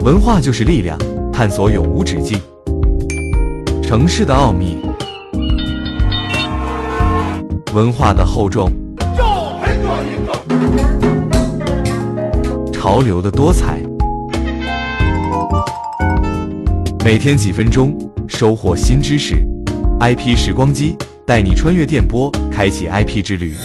文化就是力量，探索永无止境。城市的奥秘，文化的厚重，潮流的多彩。每天几分钟，收获新知识。IP 时光机带你穿越电波，开启 IP 之旅。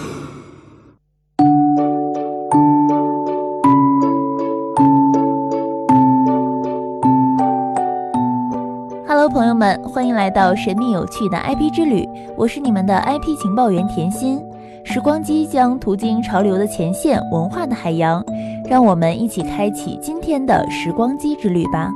Hello， 朋友们，欢迎来到神秘有趣的 IP 之旅，我是你们的 IP 情报员甜心。时光机将途经潮流的前线，文化的海洋，让我们一起开启今天的时光机之旅吧。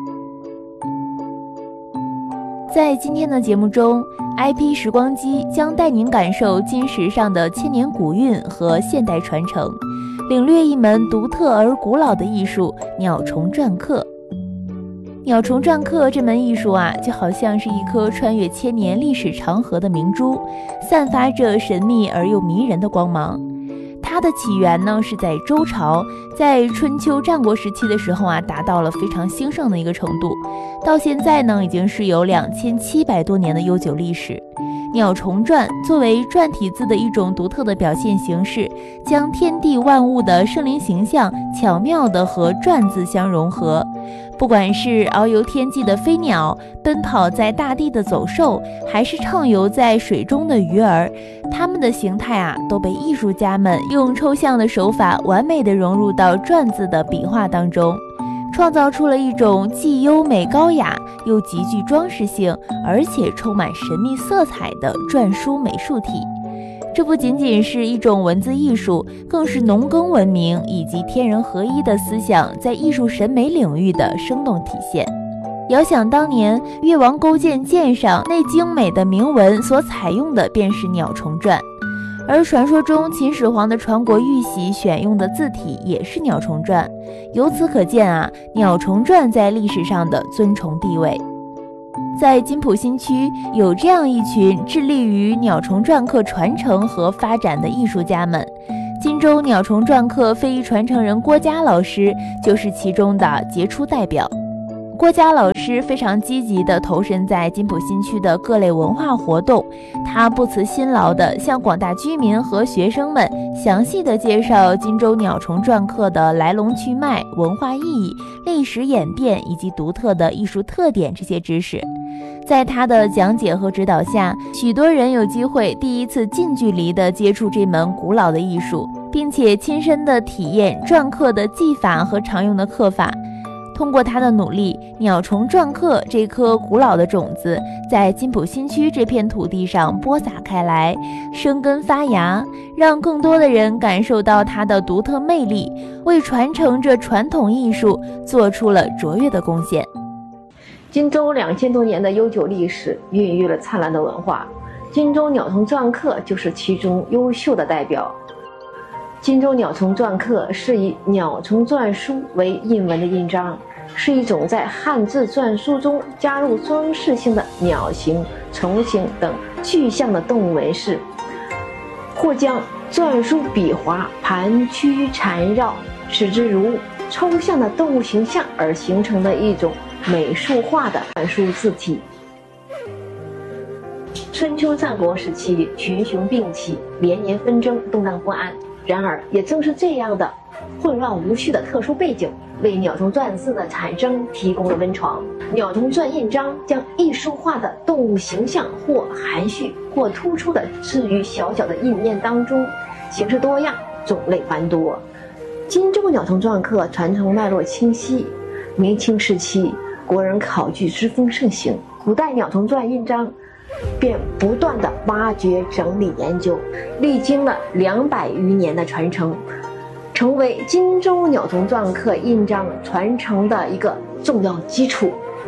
在今天的节目中， IP 时光机将带您感受金石上的千年古韵和现代传承，领略一门独特而古老的艺术——鸟虫篆刻。鸟虫篆刻这门艺术就好像是一颗穿越千年历史长河的明珠，散发着神秘而又迷人的光芒。它的起源呢是在周朝，在春秋战国时期的时候达到了非常兴盛的一个程度，到现在呢已经是有2700多年的悠久历史。鸟虫篆作为篆体字的一种独特的表现形式，将天地万物的生灵形象巧妙地和篆字相融合。不管是遨游天际的飞鸟，奔跑在大地的走兽，还是畅游在水中的鱼儿，它们的形态都被艺术家们用抽象的手法完美地融入到篆字的笔画当中，创造出了一种既优美高雅又极具装饰性，而且充满神秘色彩的篆书美术体。这不仅仅是一种文字艺术，更是农耕文明以及天人合一的思想在艺术审美领域的生动体现。遥想当年，越王勾践剑上那精美的铭文所采用的便是鸟虫篆，而传说中秦始皇的传国玉玺选用的字体也是鸟虫篆。由此可见鸟虫篆在历史上的尊崇地位。在金浦新区有这样一群致力于鸟虫篆刻传承和发展的艺术家们，荆州鸟虫篆刻非遗传承人郭佳老师就是其中的杰出代表。郭佳老师非常积极地投身在金浦新区的各类文化活动，他不辞辛劳地向广大居民和学生们详细地介绍荆州鸟虫篆刻的来龙去脉、文化意义、历史演变以及独特的艺术特点这些知识。在他的讲解和指导下，许多人有机会第一次近距离地接触这门古老的艺术，并且亲身地体验篆刻的技法和常用的刻法。通过他的努力，鸟虫篆刻这颗古老的种子在金浦新区这片土地上播撒开来，生根发芽，让更多的人感受到它的独特魅力，为传承这传统艺术做出了卓越的贡献。 荆州2000多年的悠久历史，孕育了灿烂的文化，荆州鸟虫篆刻就是其中优秀的代表。荆州鸟虫篆刻是以鸟虫篆书为印文的印章，是一种在汉字篆书中加入装饰性的鸟形、虫形等具象的动物纹饰，或将篆书笔划盘曲缠绕，使之如抽象的动物形象而形成的一种美术化的篆书字体。春秋战国时期群雄并起，连年纷争，动荡不安。然而也正是这样的混乱无序的特殊背景，为鸟虫篆字的产生提供了温床。鸟虫篆印章将艺术化的动物形象或含蓄或突出的置于小小的印面当中，形式多样，种类繁多。荆州鸟虫篆刻传承脉络清晰，明清时期国人考据之风盛行，古代鸟虫篆印章便不断地挖掘、整理、研究，历经了200余年的传承，成为荆州鸟虫篆刻印章传承的一个重要基础。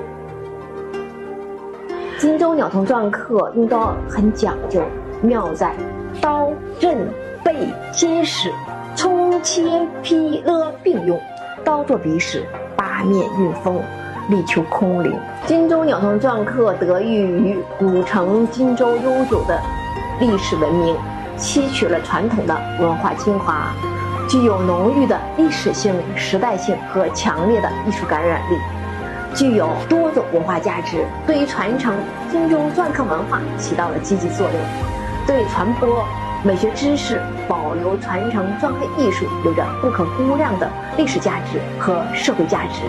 荆州鸟虫篆刻用刀很讲究，妙在刀、刃、背皆使，冲、切、劈、勒并用，刀作笔使，八面运锋，力求空灵。荆州鸟虫篆刻得益于古城荆州悠久的历史文明，吸取了传统的文化精华， 具有浓郁的历史性、时代性和强烈的艺术感染力，具有多种文化价值，对于传承金钟篆刻文化起到了积极作用，对传播美学知识、保留传承篆刻艺术有着不可估量的历史价值和社会价值。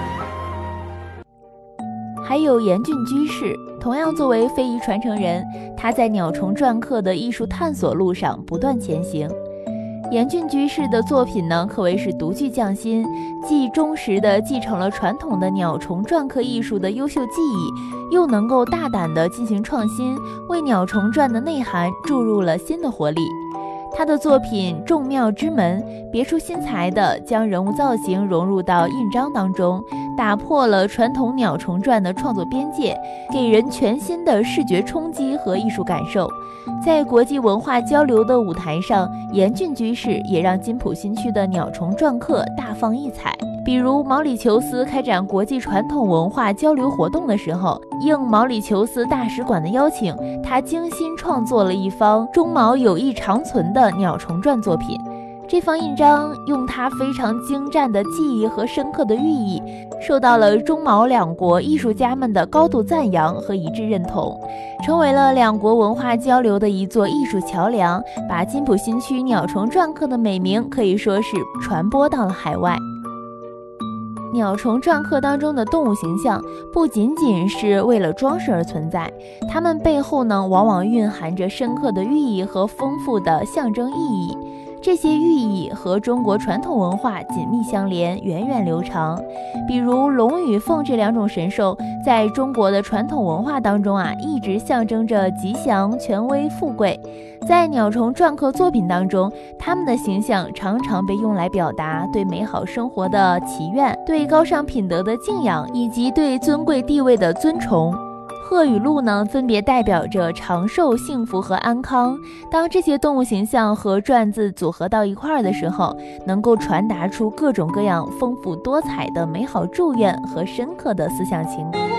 还有严俊居士，同样作为非遗传承人，他在鸟虫篆刻的艺术探索路上不断前行。严俊居士的作品呢，可谓是独具匠心，既忠实地继承了传统的鸟虫篆刻艺术的优秀技艺，又能够大胆地进行创新，为鸟虫篆的内涵注入了新的活力。他的作品众妙之门，别出心裁地将人物造型融入到印章当中，打破了传统鸟虫篆的创作边界，给人全新的视觉冲击和艺术感受。在国际文化交流的舞台上，严俊居士也让金浦新区的鸟虫篆刻大放异彩。比如毛里求斯开展国际传统文化交流活动的时候，应毛里求斯大使馆的邀请，他精心创作了一方中毛友谊长存的鸟虫篆作品。这方印章用它非常精湛的技艺和深刻的寓意，受到了中毛两国艺术家们的高度赞扬和一致认同，成为了两国文化交流的一座艺术桥梁，把金浦新区鸟虫篆刻的美名可以说是传播到了海外。鸟虫篆刻当中的动物形象不仅仅是为了装饰而存在，它们背后呢，往往蕴含着深刻的寓意和丰富的象征意义。这些寓意和中国传统文化紧密相连，源远流长。比如龙与凤这两种神兽，在中国的传统文化当中一直象征着吉祥、权威、富贵。在鸟虫篆刻作品当中，它们的形象常常被用来表达对美好生活的祈愿，对高尚品德的敬仰，以及对尊贵地位的尊崇。鹤与鹿呢，分别代表着长寿、幸福和安康。当这些动物形象和篆字组合到一块儿的时候，能够传达出各种各样丰富多彩的美好祝愿和深刻的思想情感。